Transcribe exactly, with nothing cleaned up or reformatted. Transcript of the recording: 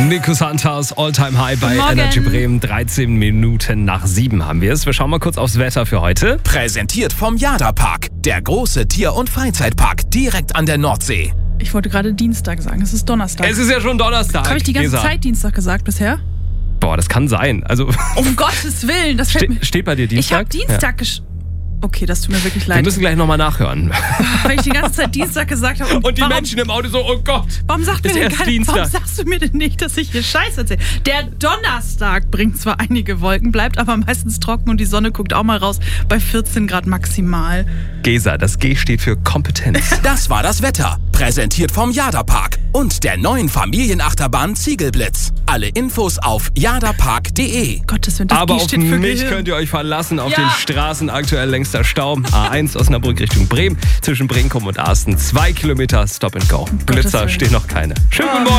Nico Santos, All-Time High bei Morgen. Energy Bremen. dreizehn Minuten nach sieben haben wir es. Wir schauen mal kurz aufs Wetter für heute. Präsentiert vom Jada-Park, der große Tier- und Freizeitpark direkt an der Nordsee. Ich wollte gerade Dienstag sagen, es ist Donnerstag. Es ist ja schon Donnerstag. Habe ich die ganze Gesa. Zeit Dienstag gesagt bisher? Boah, das kann sein. Also Um Gottes Willen, das fällt ste mir... steht bei dir Ich Dienstag? habe Dienstag gesch... Okay, das tut mir wirklich Ja. Wir leid. müssen gleich nochmal nachhören. Weil ich die ganze Zeit Dienstag gesagt habe. Und die warum, Menschen im Auto so, oh Gott. Warum, sagt mir ist denn erst keiner, Dienstag. warum sagst du mir denn nicht, dass ich hier Scheiße erzähle? Der Donnerstag bringt zwar einige Wolken, bleibt aber meistens trocken und die Sonne guckt auch mal raus bei vierzehn Grad maximal. Gesa, das G steht für Kompetenz. Das war das Wetter. Präsentiert vom Jada-Park und der neuen Familienachterbahn Ziegelblitz. Alle Infos auf jadapark punkt de. Gottes Willen, das Aber G auf steht für mich Gehirn. könnt ihr euch verlassen. Auf Ja. den Straßen aktuell längster Stau. A eins Osnabrück Richtung Bremen. Zwischen Brinkum und Asten. Zwei Kilometer Stop and Go. Blitzer Willen. stehen noch keine. Schönen guten Morgen.